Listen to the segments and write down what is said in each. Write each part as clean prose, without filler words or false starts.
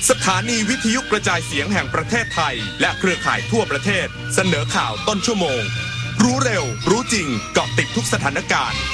สถานีวิทยุกระจายเสียงแห่งประเทศไทยและเครือข่ายทั่วประเทศเสนอข่าวต้นชั่วโมงรู้เร็วรู้จริงเกาะติดทุกสถานการณ์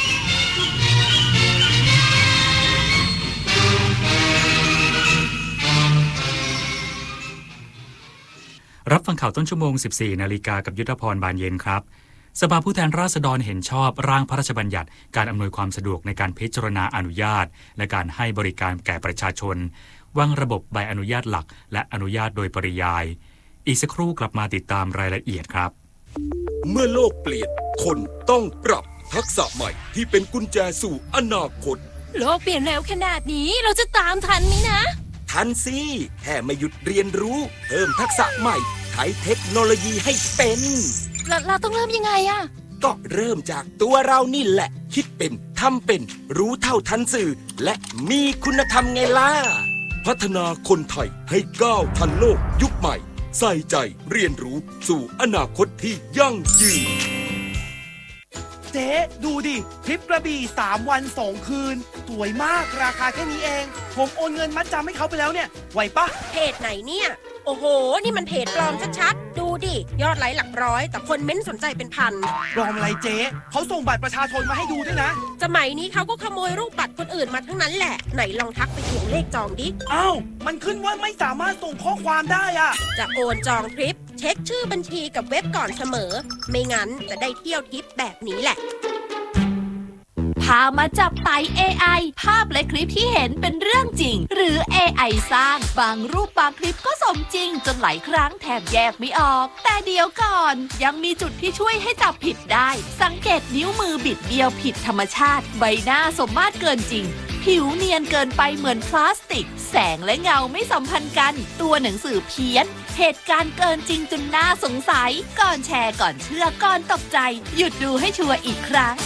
รับฟังข่าวต้นชั่วโมง 14 นาฬิกากับยุทธพรบานเย็นครับสภาผู้แทนราษฎรเห็นชอบร่างพระราชบัญญัติการอำนวยความสะดวกในการพิจารณาอนุญาตและการให้บริการแก่ประชาชนวางระบบใบอนุญาตหลักและอนุญาตโดยปริยายอีกสักครู่กลับมาติดตามรายละเอียดครับเมื่อโลกเปลี่ยนคนต้องปรับทักษะใหม่ที่เป็นกุญแจสู่อนาคตโลกเปลี่ยนเร็วขนาดนี้เราจะตามทันไหมนะทันสิแค่ไม่หยุดเรียนรู้เพิ่มทักษะใหม่ใช้เทคโนโลยีให้เป็นเราต้องเริ่มยังไงอะก็เริ่มจากตัวเรานี่แหละคิดเป็นทำเป็นรู้เท่าทันสื่อและมีคุณธรรมไงล่ะพัฒนาคนไทยให้ก้าวทันโลกยุคใหม่ใส่ใจเรียนรู้สู่อนาคตที่ยั่งยืนเจ๊ดูดิทริปกระบี่3 วัน 2 คืนสวยมากราคาแค่นี้เองผมโอนเงินมัดจำให้เขาไปแล้วเนี่ยไหวปะเพจไหนเนี่ยโอ้โหนี่มันเพจปลอมชัดๆดูดิยอดไลค์หลักร้อยแต่คนเม้นสนใจเป็นพันปลอมอะไรเจ๊เขาส่งบัตรประชาชนมาให้ดูด้วยนะสมัยนี้เขาก็ขโมยรูปบัตรคนอื่นมาทั้งนั้นแหละไหนลองทักไปทวงเลขจองดิอ้าวมันขึ้นว่าไม่สามารถส่งข้อความได้อะจะโอนจองทริปเช็คชื่อบัญชีกับเว็บก่อนเสมอไม่งั้นจะได้เที่ยวทริปแบบนี้แหละพามาจับไต่ AI ภาพและคลิปที่เห็นเป็นเรื่องจริงหรือ AI สร้างบางรูปบางคลิปก็สมจริงจนหลายครั้งแทบแยกไม่ออกแต่เดี๋ยวก่อนยังมีจุดที่ช่วยให้จับผิดได้สังเกตนิ้วมือบิดเบี้ยวผิดธรรมชาติใบหน้าสมมาตรเกินจริงผิวเนียนเกินไปเหมือนพลาสติกแสงและเงาไม่สัมพันธ์กันตัวหนังสือเพี้ยนเหตุการณ์เกินจริงจนน่าสงสัยก่อนแชร์ก่อนเชื่อก่อนตกใจหยุดดูให้ชัวร์อีกครั้ง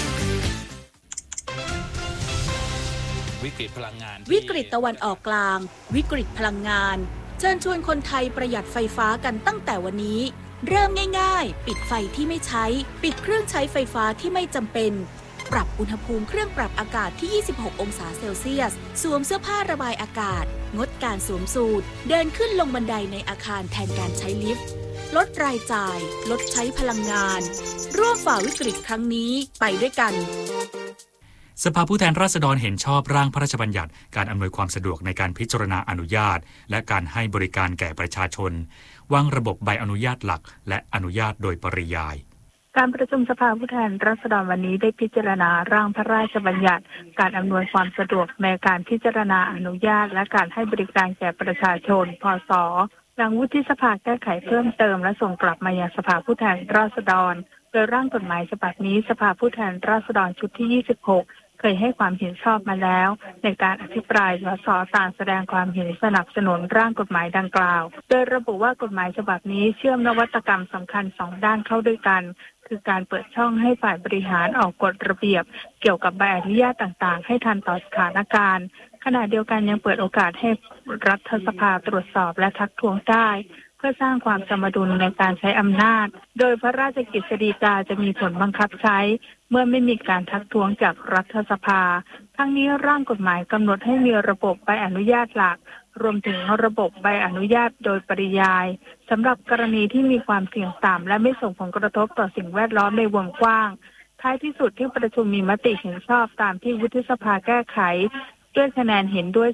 วิกฤตพลังงานวิกฤตตะวันออกกลางวิกฤตพลังงานเชิญชวนคนไทยประหยัดไฟฟ้ากันตั้งแต่วันนี้เริ่มง่ายๆปิดไฟที่ไม่ใช้ปิดเครื่องใช้ไฟฟ้าที่ไม่จำเป็นปรับอุณหภูมิเครื่องปรับอากาศที่26องศาเซลเซียสสวมเสื้อผ้าระบายอากาศงดการสวมสูทเดินขึ้นลงบันไดในอาคารแทนการใช้ลิฟต์ลดรายจ่ายลดใช้พลังงานร่วมฝ่าวิกฤตครั้งนี้ไปด้วยกันสภาผู้แทนราษฎรเห็นชอบร่างพระราชบัญญัติการอำนวยความสะดวกในการพิจารณาอนุญาตและการให้บริการแก่ประชาชนวางระบบใบอนุญาตหลักและอนุญาตโดยปริยายการประชุมสภาผู้แทนราษฎรวันนี้ได้พิจารณาร่างพระราชบัญญัติการอำนวยความสะดวกในการพิจารณาอนุญาตและการให้บริการแก่ประชาชนพศ.หลังวุฒิสภาแก้ไขเพิ่มเติมและส่งกลับมายังสภาผู้แทนราษฎรโดยร่างกฎหมายฉบับนี้สภาผู้แทนราษฎรชุดที่26เคยให้ความเห็นชอบมาแล้วในการอภิปรายสสต่างแสดงความเห็นสนับสนุนร่างกฎหมายดังกล่าวโดยระบุว่ากฎหมายฉบับนี้เชื่อมนวัตกรรมสำคัญ2ด้านเข้าด้วยกันคือการเปิดช่องให้ฝ่ายบริหารออกกฎระเบียบเกี่ยวกับใบอนุญาตต่างๆให้ทันต่อสถานการณ์ขณะเดียวกันยังเปิดโอกาสให้รัฐสภาตรวจสอบและทักท้วงได้เพื่อสร้างความสมดุลในการใช้อำนาจโดยพระราชกฤษฎีกาจะมีผลบังคับใช้เมื่อไม่มีการทักท้วงจากรัฐสภาทั้งนี้ร่างกฎหมายกำหนดให้มีระบบใบอนุญาตหลักรวมถึงระบบใบอนุญาตโดยปริยายสำหรับกรณีที่มีความเสี่ยงต่ำและไม่ส่งผลกระทบต่อสิ่งแวดล้อมในวงกว้างท้ายที่สุดที่ประชุมมีมติเห็นชอบตามที่วุฒิสภาแก้ไขด้วยคะแนนเห็นด้วย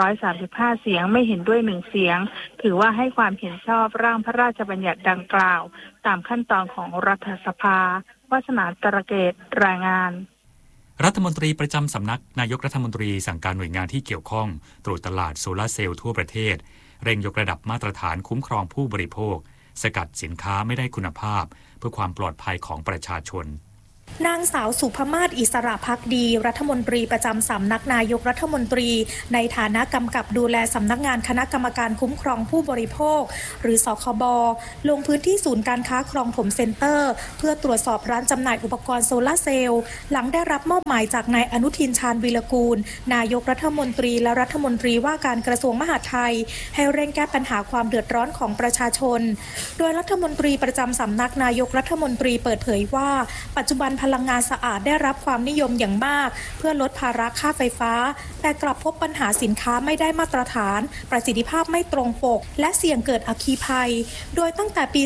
435เสียงไม่เห็นด้วย1เสียงถือว่าให้ความเห็นชอบร่างพระราชบัญญัติดังกล่าวตามขั้นตอนของรัฐสภาวาสนาตระเกตรายงานรัฐมนตรีประจำสำนักนายกรัฐมนตรีสั่งการหน่วยงานที่เกี่ยวข้องตรวจตลาดโซลาร์เซลล์ทั่วประเทศเร่งยกระดับมาตรฐานคุ้มครองผู้บริโภคสกัดสินค้าไม่ได้คุณภาพเพื่อความปลอดภัยของประชาชนนางสาวสุภมาศอิสระภักดีรัฐมนตรีประจำสำนักนายกรัฐมนตรีในฐานะกำกับดูแลสำนักงานคณะกรรมการคุ้มครองผู้บริโภคหรือสคบ.ลงพื้นที่ศูนย์การค้าคลองถมเซ็นเตอร์เพื่อตรวจสอบร้านจำหน่ายอุปกรณ์โซลาร์เซลล์หลังได้รับมอบหมายจากนายอนุทินชาญวีรกูลนายกรัฐมนตรีและรัฐมนตรีว่าการกระทรวงมหาดไทยให้เร่งแก้ปัญหาความเดือดร้อนของประชาชนโดยรัฐมนตรีประจำสำนักนายกรัฐมนตรีเปิดเผยว่าปัจจุบันพลังงานสะอาดได้รับความนิยมอย่างมากเพื่อลดภาระค่าไฟฟ้าแต่กลับพบปัญหาสินค้าไม่ได้มาตรฐานประสิทธิภาพไม่ตรงปกและเสี่ยงเกิดอัคคีภัยโดยตั้งแต่ปี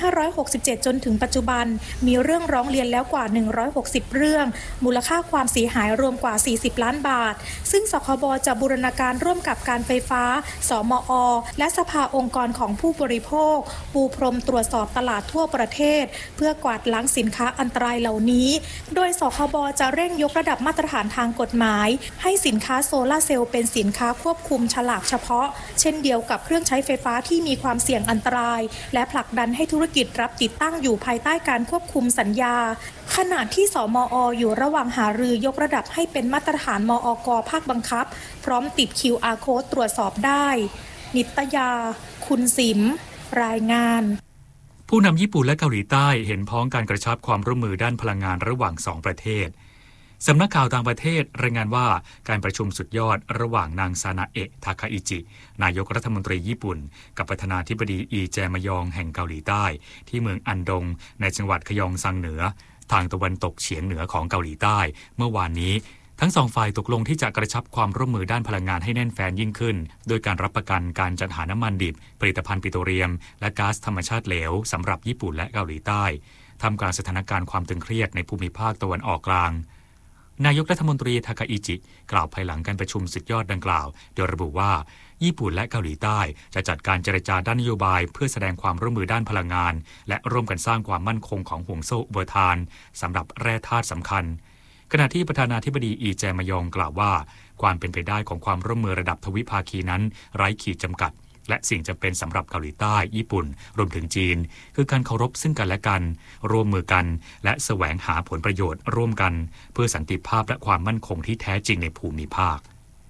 2567 จนถึงปัจจุบันมีเรื่องร้องเรียนแล้วกว่า 160 เรื่องมูลค่าความเสียหายรวมกว่า 40 ล้านบาทซึ่งสคบจะบูรณาการร่วมกับการไฟฟ้าสมอ.และสภาองค์กรของผู้บริโภคปูพรมตรวจสอบตลาดทั่วประเทศเพื่อกวาดล้างสินค้าอันตรายเหล่านี้โดยสคบจะเร่งยกระดับมาตรฐานทางกฎหมายให้สินค้าโซลาร์เซลล์เป็นสินค้าควบคุมฉลากเฉพาะเช่นเดียวกับเครื่องใช้ไฟฟ้าที่มีความเสี่ยงอันตรายและผลักดันให้ธุรกิจรับติดตั้งอยู่ภายใต้การควบคุมสัญญาขณะที่สมอ.อยู่ระหว่างหารือยกระดับให้เป็นมาตรฐานมอก.ภาคบังคับพร้อมติด QR Code ตรวจสอบได้นิตยาคุณสิมรายงานผู้นำญี่ปุ่นและเกาหลีใต้เห็นพ้องการกระชับความร่วมมือด้านพลังงานระหว่าง2ประเทศสำนักข่าวต่างประเทศรายงานว่าการประชุมสุดยอดระหว่างนางซานาเอะทาคาอิจินายกรัฐมนตรีญี่ปุ่นกับประธานาธิบดีอีแจมยองแห่งเกาหลีใต้ที่เมืองอันดงในจังหวัดคยองซังเหนือทางตะวันตกเฉียงเหนือของเกาหลีใต้เมื่อวานนี้ทั้งสองฝ่ายตกลงที่จะกระชับความร่วมมือด้านพลังงานให้แน่นแฟ้นยิ่งขึ้นโดยการรับประกันการจัดหาน้ำมันดิบผลิตภัณฑ์ปิโตรเลียมและก๊าซธรรมชาติเหลวสำหรับญี่ปุ่นและเกาหลีใต้ท่ามกลางสถานการณ์ความตึงเครียดในภูมิภาคตะวันออกกลางนายกรัฐมนตรีทาคาอิจิกล่าวภายหลังการประชุมสุดยอดดังกล่าวโดยระบุว่าญี่ปุ่นและเกาหลีใต้จะจัดการเจรจาด้านนโยบายเพื่อแสดงความร่วมมือด้านพลังงานและร่วมกันสร้างความมั่นคงของห่วงโซ่อุปทานสำหรับแร่ธาตุสำคัญขณะที่ประธานาธิบดีอีแจมยองกล่าวว่าความเป็นไปได้ของความร่วมมือระดับทวิภาคีนั้นไร้ขีดจำกัดและสิ่งจำเป็นสำหรับเกาหลีใต้ญี่ปุ่นรวมถึงจีนคือการเคารพซึ่งกันและกันร่วมมือกันและแสวงหาผลประโยชน์ร่วมกันเพื่อสันติภาพและความมั่นคงที่แท้จริงในภูมิภาค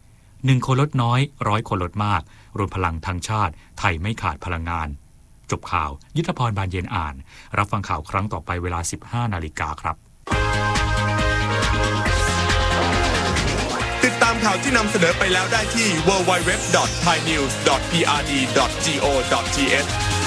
1 คนลดน้อย100 คนลดมากรวมพลังทางชาติไทยไม่ขาดพลังงานจบข่าวยุทธพรบานเย็นอ่านรับฟังข่าวครั้งต่อไปเวลา 15 นาฬิกาครับติดตามข่าวที่นำเสนอไปแล้วได้ที่ www.thainews.prd.go.th